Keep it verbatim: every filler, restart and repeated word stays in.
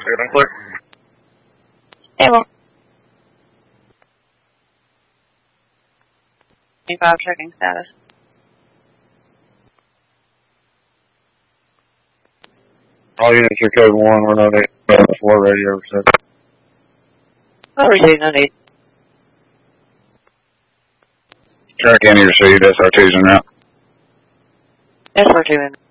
Good and clear. Stable. twenty-five checking status. All units are code one. We're not eight. Four radio set. Oh, receive, no need. Track any received. S R two's en route. S R two in.